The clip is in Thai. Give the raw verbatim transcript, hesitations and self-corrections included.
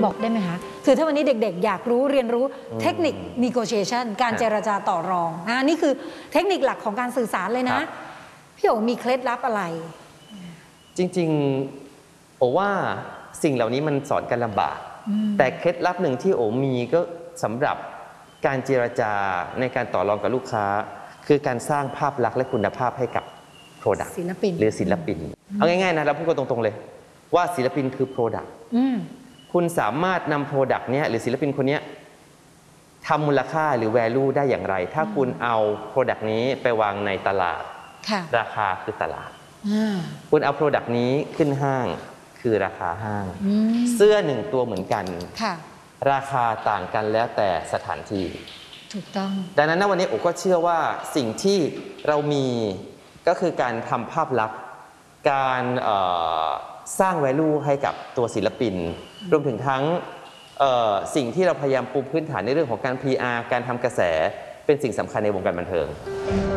บอกได้ไหมคะคือถ้าวันนี้เด็กๆอยากรู้เรียนรู้เทคนิค negotiation การเจรจาต่อรองอ่านี่คือเทคนิคหลักของการสื่อสารเลยนะพี่โอ๋มีเคล็ดลับอะไรจริงๆโอว่าสิ่งเหล่านี้มันสอนกันลำบากแต่เคล็ดลับหนึ่งที่โอมีก็สำหรับการเจรจาในการต่อรองกับลูกค้าคือการสร้างภาพลักษณ์และคุณภาพให้กับ Product ศิลปินหรือศิลปินเอาง่ายๆนะเราพูดกันตรงๆเลยว่าศิลปินคือ Product คุณสามารถนำ Product เนี้ยหรือศิลปินคนนี้ทำมูลค่าหรือ value ได้อย่างไรถ้าคุณเอา Product นี้ไปวางในตลาดราคาคือตลาดคุณเอา Product นี้ขึ้นห้างคือราคาห้างเสื้อหนึ่งตัวเหมือนกันราคาต่างกันแล้วแต่สถานที่ถูกต้องดังนั้นวันนี้โอก็เชื่อว่าสิ่งที่เรามีก็คือการทำภาพลักษณ์การสร้าง value ให้กับตัวศิลปินรวมถึงทั้งสิ่งที่เราพยายามปูพื้นฐานในเรื่องของการ พี อาร์ การทำกระแสเป็นสิ่งสำคัญในวงการบันเทิง